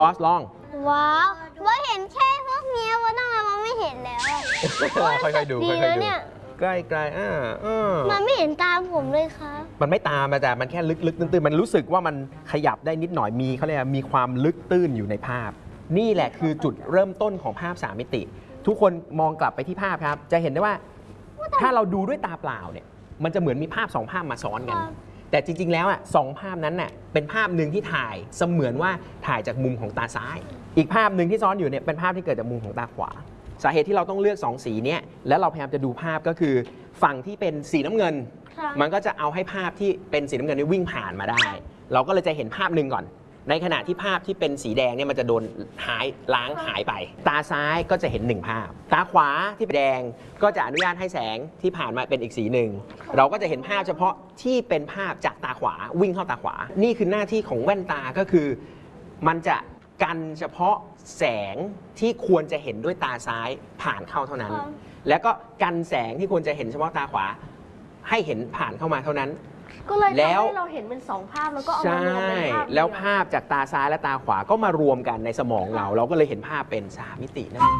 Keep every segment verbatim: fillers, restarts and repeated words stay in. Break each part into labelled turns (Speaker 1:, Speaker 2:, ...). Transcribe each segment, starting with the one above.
Speaker 1: บอสลอง
Speaker 2: ว้าวว่าเห็นแค่พวกนี้ว่าตั้งแต่มันไม่เห็นแล้ว
Speaker 1: ค่อยๆดูค่อยๆดูใกล้ๆอ่า
Speaker 2: มันไม่เห็นตามผมเลยครับ
Speaker 1: มันไม่ตามแต่มันแค่ลึกๆตื้นๆมันรู้สึกว่ามันขยับได้นิดหน่อยมีเขาเรียกมีความลึกตื้นอยู่ในภาพนี่แหละคือจุดเริ่มต้นของภาพสามมิติทุกคนมองกลับไปที่ภาพครับจะเห็นได้ว่าถ้าเราดูด้วยตาเปล่าเนี่ยมันจะเหมือนมีภาพสองภาพมาซ้อนกันแต่จริงๆแล้วอ่ะสองภาพนั้นน่ะเป็นภาพหนึ่งที่ถ่ายเสมือนว่าถ่ายจากมุมของตาซ้ายอีกภาพหนึ่งที่ซ้อนอยู่เนี่ยเป็นภาพที่เกิดจากมุมของตาขวาสาเหตุที่เราต้องเลือกสองสีนี้แล้วเราพยายามจะดูภาพก็คือฝั่งที่เป็นสีน้ำเงินมันก็จะเอาให้ภาพที่เป็นสีน้ำเงินนี้วิ่งผ่านมาได้เราก็เลยจะเห็นภาพหนึ่งก่อนในขณะที่ภาพที่เป็นสีแดงเนี่ยมันจะโดนหายล้างหายไปตาซ้ายก็จะเห็นหนึ่งภาพตาขวาที่เป็นแดงก็จะอนุญาตให้แสงที่ผ่านมาเป็นอีกสีหนึ่งเราก็จะเห็นภาพเฉพาะที่เป็นภาพจากตาขวาวิ่งเข้าตาขวานี่คือหน้าที่ของแว่นตาก็คือมันจะกันเฉพาะแสงที่ควรจะเห็นด้วยตาซ้ายผ่านเข้าเท่านั้นแล้วก็กันแสงที่ควรจะเห็นเฉพาะตาขวาให้เห็นผ่านเข้ามาเท่านั้น
Speaker 3: ก็เลยทำให้เราเห็นเป็นสองภาพแล้วก็เอามารวมเป็นภาพ
Speaker 1: แล้วภาพจากตาซ้ายและตาขวาก็มารวมกันในสมองเราเราก็เลยเห็นภาพเป็นสามมิตินั่น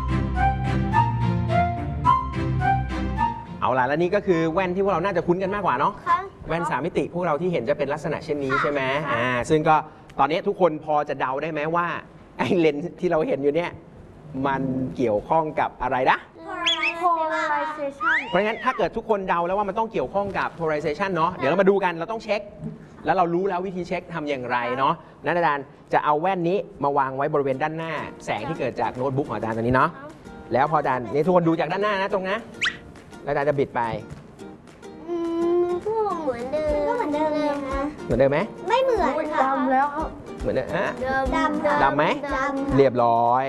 Speaker 1: เอาล่ะแล้วนี่ก็คือแว่นที่พวกเราน่าจะคุ้นกันมากกว่าเนาะแว่นสามมิติพวกเราที่เห็นจะเป็นลักษณะเช่นนี้ใช่ไหมอ่าซึ่งก็ตอนนี้ทุกคนพอจะเดาได้ไหมว่าไอ้เลนส์ที่เราเห็นอยู่เนี่ยมันเกี่ยวข้องกับอะไรนะ
Speaker 3: polarization
Speaker 1: เพราะงั้นถ้าเกิดทุกคนเดาแล้วว่ามันต้องเกี่ยวข้องกับ polarization เนาะเดี๋ยวเรามาดูกันเราต้องเช็คแล้วเรารู้แล้ววิธีเช็คทำอย่างไรเนาะนักอาจารย์จะเอาแว่นนี้มาวางไว้บริเวณด้านหน้าแสงที่เกิดจากโน้ตบุ๊กของอาจารย์ตัวนี้เนาะแล้วพออาจารย์นี่ทุกคนดูจากด้านหน้านะตรงนะแล้วอาจารย์จะบิดไป
Speaker 2: อืมก็เหมือนเดิมก็เหมือนเดิมเลยนะ
Speaker 1: เหมือนเดิมไหม
Speaker 2: ไม่เหมือน
Speaker 3: ดำแล้ว
Speaker 1: เหมือนเดิมฮะ
Speaker 2: ดำ
Speaker 1: ดำไหมเรียบร้อย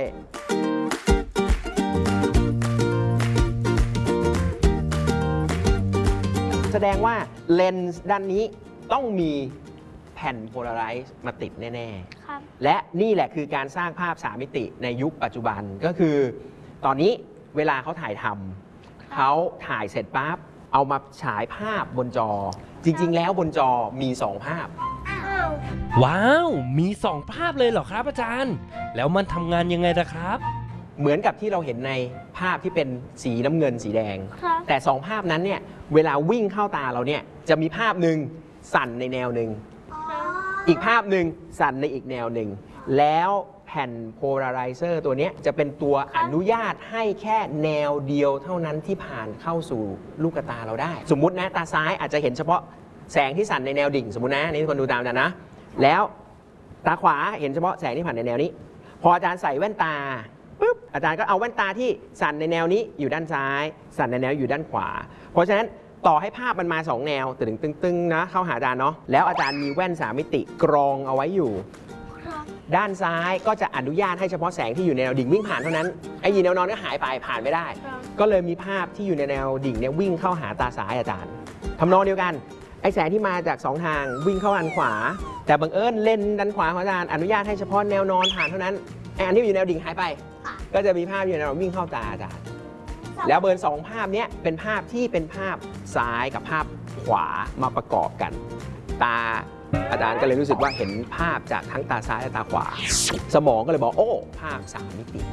Speaker 1: แสดงว่าเลนส์ด้านนี้ต้องมีแผ่นโพลาไรซ์มาติดแน่ๆและนี่แหละคือการสร้างภาพสามมิติในยุคปัจจุบันก็คือตอนนี้เวลาเขาถ่ายทำเขาถ่ายเสร็จปั๊บเอามาฉายภาพบนจอจริงๆแล้วบนจอมีสองภาพ
Speaker 4: ว้าวมีสองภาพเลยเหรอครับอาจารย์แล้วมันทำงานยังไงล่ะครับ
Speaker 1: เหมือนกับที่เราเห็นในภาพที่เป็นสีน้ำเงินสีแดงแต่สองภาพนั้นเนี่ยเวลาวิ่งเข้าตาเราเนี่ยจะมีภาพหนึ่งสั่นในแนวหนึ่งอีกภาพหนึ่งสั่นในอีกแนวหนึ่งแล้วแผ่นโพลาไรเซอร์ตัวนี้จะเป็นตัวอนุญาตให้แค่แนวเดียวเท่านั้นที่ผ่านเข้าสู่ลูกตาเราได้สมมุตินะตาซ้ายอาจจะเห็นเฉพาะแสงที่สั่นในแนวดิ่งสมมุตินะนี่ทุกคนดูตามกันนะแล้วตาขวาเห็นเฉพาะแสงที่ผ่านในแนวนี้พออาจารย์ใส่แว่นตาปุ๊บอาจารย์ก็เอาแว่นตาที่สั่นในแนวนี้อยู่ด้านซ้ายสั่นในแนวอยู่ด้านขวาเพราะฉะนั้นต่อให้ภาพมันมาสองแนวตึงตึงๆนะเข้าหาอาจารย์เนาะแล้วอาจารย์มีแว่นสามมิติกรองเอาไว้อยู่ด้านซ้ายก็จะอนุญาตให้เฉพาะแสงที่อยู่ในแนวดิ่งวิ่งผ่านเท่านั้นไอ้ยีแนวนอนก็หายไปผ่านไม่ได้ก็เลยมีภาพที่อยู่ในแนวดิ่งเนี่ยวิ่งเข้าหาตาซ้ายอาจารย์ทำนองเดียวกันไอ้แสงที่มาจากสองทางวิ่งเข้าด้านขวาแต่บังเอิญเลนด้านขวาของอาจารย์อนุญาตให้เฉพาะแนวนอนผ่านเท่านั้นไอ้อันที่อยู่แนวดิ่งหายไปก็จะมีภาพอยู่ในแนววิ่งเข้าตาอาจารย์แล้วเบอร์สองภาพนี้เป็นภาพที่เป็นภาพซ้ายกับภาพขวามาประกอบกันตาอาจารย์ก็เลยรู้สึกว่าเห็นภาพจากทั้งตาซ้ายและตาขวาสมองก็เลยบอกโอ้ภาพสามมิติ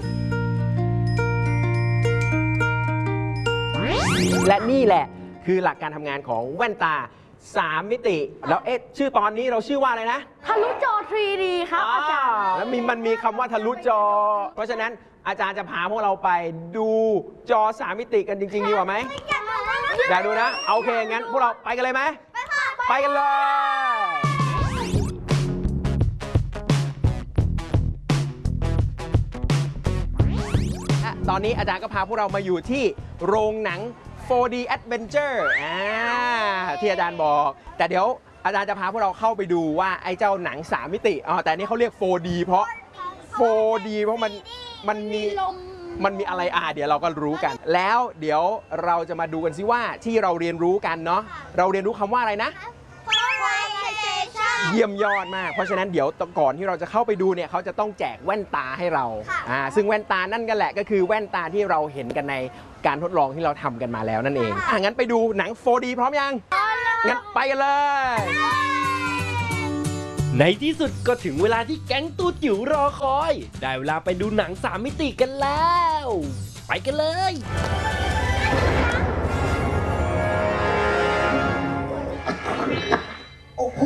Speaker 1: และนี่แหละคือหลักการทำงานของแว่นตาสามมิติแล้วเอ๊ะชื่อตอนนี้เราชื่อว่าอะไรนะ
Speaker 3: ทะลุจอ ทรี ดี ครับอาจารย์
Speaker 1: แล้วมีมันมีคำว่าทะลุจอเพราะฉะนั้นอาจารย์จะพาพวกเราไปดูจอสามมิติกันจริงๆดีกว่าไหมอยากดูนะโอเคงั้นพวกเราไปกันเลยไหมไปกันเลยตอนนี้อาจารย์ก็พาพวกเรามาอยู่ที่โรงหนัง โฟร์ ดี Adventure อ่าที่อาจารย์บอกแต่เดี๋ยวอาจารย์จะพาพวกเราเข้าไปดูว่าไอ้เจ้าหนังสามมิติอ๋อแต่นี่เขาเรียก โฟร์ ดี เพราะ โฟร์ ดี เพราะมันมันมีมันมีอะไรอ่ะเดี๋ยวเราก็รู้กันแล้วเดี๋ยวเราจะมาดูกันซิว่าที่เราเรียนรู้กันเนาะเราเรียนรู้คำว่าอะไรนะเยี่ยมยอดมากเพราะฉะนั้นเดี๋ยวก่อนที่เราจะเข้าไปดูเนี่ยเขาจะต้องแจกแว่นตาให้เราอ่าซึ่งแว่นตานั่นกันแหละก็คือแว่นตาที่เราเห็นกันในการทดลองที่เราทำกันมาแล้วนั่นเองอ่ะงั้นไปดูหนัง โฟร์ ดี พร้อมยังงั้นไปกันเลย
Speaker 4: ในที่สุดก็ถึงเวลาที่แก๊งตูจิ๋วรอคอย ได้เวลาไปดูหนังสามมิติกันแล้ว ไปกันเลย
Speaker 1: โอ้โห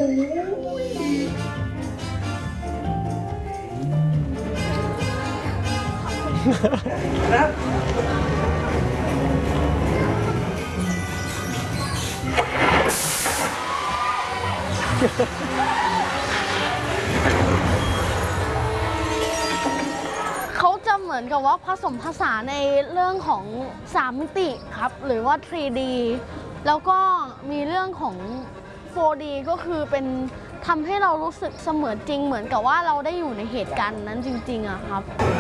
Speaker 3: เขาจะเหมือนกับว่าผสมผสานในเรื่องของสามมิติครับ หรือว่า ทรี ดี แล้วก็มีเรื่องของ โฟร์ ดี ก็คือเป็นทำให้เรารู้สึกเสมือนจริงเหมือนกับว่าเราได้อยู่ในเหตุการณ์นั้นจริงๆอะครับ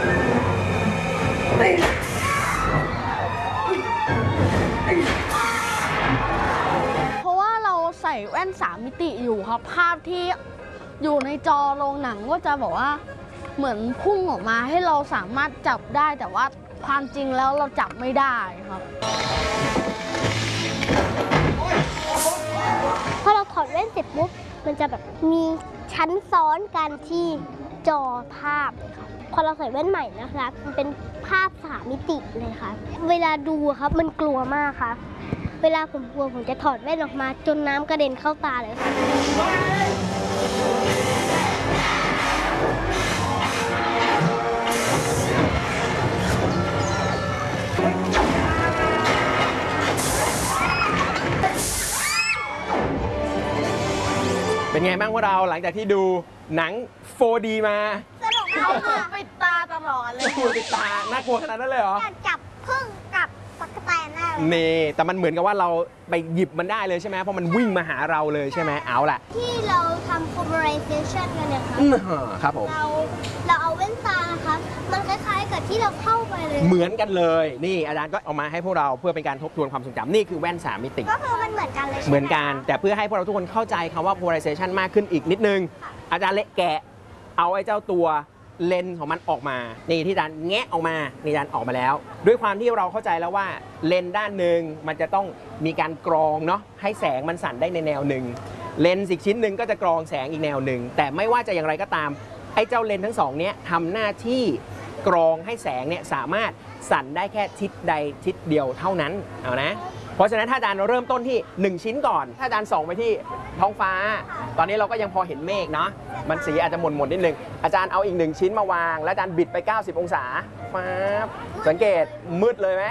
Speaker 3: เพราะว่าเราใส่แว่นสามมิติอยู่ครับ ภาพที่อยู่ในจอโรงหนังก็จะบอกว่าเหมือนพุ่งออกมาให้เราสามารถจับได้แต่ว่าความจริงแล้วเราจับไม่ได้ครับ
Speaker 2: พอเราถอดแว่นเสร็จปุ๊บมันจะแบบมีชั้นซ้อนกันที่จอภาพเลยครับพอเราใส่แว่นใหม่นะครับมันเป็นภาพสามมิติเลยครับเวลาดูครับมันกลัวมากครับเวลาผมกลัวผมจะถอดแว่นออกมาจนน้ำกระเด็นเข้าตาเลยครับ
Speaker 1: เป็นไงบ้างพวกเราหลังจากที่ดูหนัง โฟร์ ดี มา
Speaker 2: สนุกมากค่ะ
Speaker 3: ปิดตาตลอดเลย
Speaker 1: โอ้โหติดตาน่ากลัวขนาดนั้นเลยเหรอ
Speaker 2: อยากจับพึ่งกับตั๊กแตนได้เลย
Speaker 1: นี่แต่มันเหมือนกับว่าเราไปหยิบมันได้เลยใช่ไหมเพราะมันวิ่งมาหาเราเลยใช่ไหมเอาล่ะ
Speaker 2: ที่เราทำ polarization กันเนี่ยครับ
Speaker 1: อื้อหือครับผม
Speaker 2: เราเราเอาแว่นตาครับมันคล้ายๆกับที่เราเข้าไปเลย
Speaker 1: เหมือนกันเลย นี่อาจารย์ก็เอามาให้พวกเราเพื่อเป็นการทบทวนความทรงจำนี่คือแว่นสามมิติ
Speaker 2: ก็คือมันเหมือนกันเลยใช่ไ
Speaker 1: เหมือนกันแต่เพื่อให้พวกเราทุกคนเข้าใจคำว่า polarization มากขึ้นอีกนิดนึง อาจารย์เละแกะเอาไอ้เจ้าตัวเลนส์ของมันออกมา นี่ที่อาจารย์แงะออกมา นี่อาจารย์ออกมาแล้ว ด้วยความที่เราเข้าใจแล้วว่าเลนส์ด้านหนึ่งมันจะต้องมีการกรองเนาะให้แสงมันสั่นได้ในแนวหนึ่งเลนส์อีกชิ้นหนึ่งก็จะกรองแสงอีกแนวหนึ่งแต่ไม่ว่าจะอย่างไรก็ตามไอ้เจ้าเลนส์ทั้งสองเนี้ยทำหน้าที่กรองให้แสงเนี่ยสามารถสั่นได้แค่ทิศใดทิศเดียวเท่านั้นเอานะ เพราะฉะนั้นถ้าอาจารย์เริ่มต้นที่หนึ่งชิ้นก่อน ถ้าอาจารย์ส่องไปที่ท้องฟ้า ตอนนี้เราก็ยังพอเห็นเมฆเนาะมันสีอาจจะหม่นๆนิดนึงอาจารย์เอาอีกหนึ่งชิ้นมาวาง แล้วอาจารย์บิดไป เก้าสิบ องศามาสังเกตมืดเลยไหม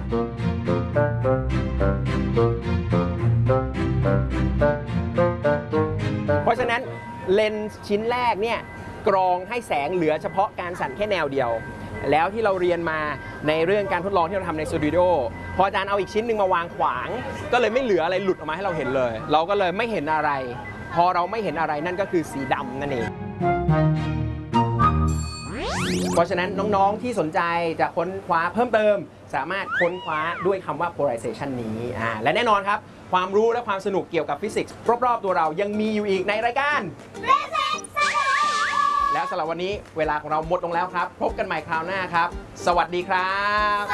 Speaker 1: เพราะฉะนั้นเลนส์ชิ้นแรกเนี่ยกรองให้แสงเหลือเฉพาะการสั่นแค่แนวเดียวแล้วที่เราเรียนมาในเรื่องการทดลองที่เราทำในสตูดิโอพออาจารย์เอาอีกชิ้นหนึ่งมาวางขวางก็เลยไม่เหลืออะไรหลุดออกมาให้เราเห็นเลย เราก็เลยไม่เห็นอะไร พอเราไม่เห็นอะไรนั่นก็คือสีดำนั่นเองเพราะฉะนั้นน้องๆที่สนใจจะค้นคว้าเพิ่มเติมสามารถค้นคว้าด้วยคำว่า polarization นี้อ่าและแน่นอนครับความรู้และความสนุกเกี่ยวกับฟิสิกส์รอบๆตัวเรายังมีอยู่อีกในรายการแล้วสำหรับวันนี้เวลาของเราหมดลงแล้วครับพบกันใหม่คราวหน้าครับสวัสดีครับ